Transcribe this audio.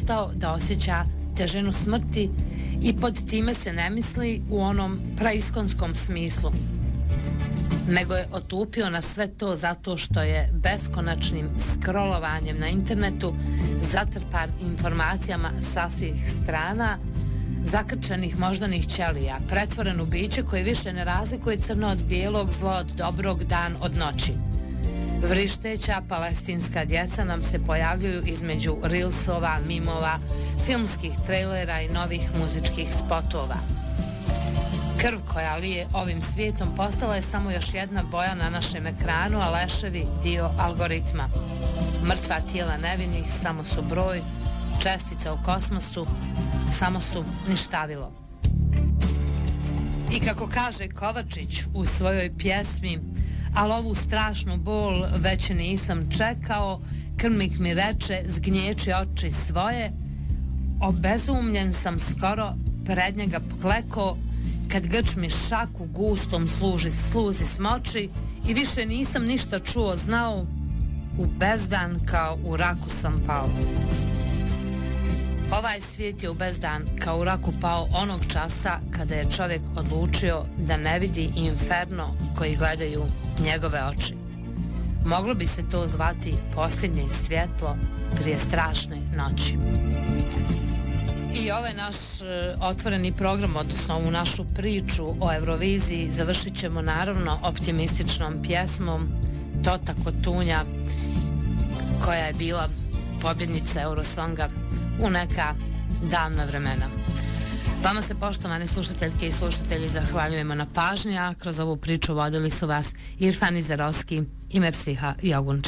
prestao da osjeća težinu smrti i pod time se ne misli u onom praiskonskom smislu, nego je otupio na sve to zato što je beskonačnim scrollovanjem na internetu zatrpan informacijama sa svih strana, zakrčenih moždanih ćelija, pretvoren u biće koje više ne razlikuje crno od bijelog, zlo od dobrog, dan od noći. Vrišteća palestinska djeca nam se pojavljuju između reelsova, mimova, filmskih trailera i novih muzičkih spotova. Krv koja lije ovim svijetom postala je samo još jedna boja na našem ekranu, a leševi dio algoritma. Mrtva tijela nevinih samo su broj, čestica u kosmosu samo su ništavilo. I kako kaže Kovačić u svojoj pjesmi, al ovu strašnu bol već nisam čekao, krvnik mi reče zgnječi oči svoje, obezumljen sam skoro pred njega poklekao, kad grč mi šaku gustom sluzi smoči i više nisam ništa čuo znao, u bezdan kao u raku sam pao. Ovaj svijet je u bezdan kao u raku pao onog časa kada je čovjek odlučio da ne vidi inferno koji gledaju njegove oči. Moglo bi se to zvati posljednje svjetlo prije strašne noći. I ovaj naš otvoreni program, odnosno ovu našu priču o Euroviziji, završit ćemo naravno optimističnom pjesmom Tota Kotunja, koja je bila pobjednica Eurosonga u neka davna vremena. Vama se, poštovane slušateljke i slušatelji, zahvaljujemo na pažnji, a kroz ovu priču vodili su vas Irfan Izarovski i Mersiha Jogunčić.